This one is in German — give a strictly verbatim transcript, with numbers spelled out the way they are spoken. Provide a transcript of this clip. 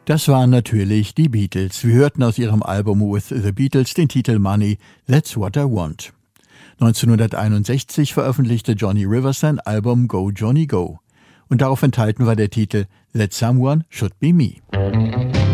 Das waren natürlich die Beatles. Wir hörten aus ihrem Album With the Beatles den Titel Money, That's What I Want. neunzehnhunderteinundsechzig veröffentlichte Johnny Rivers sein Album Go Johnny Go. Und darauf enthalten war der Titel That Someone Should Be Me.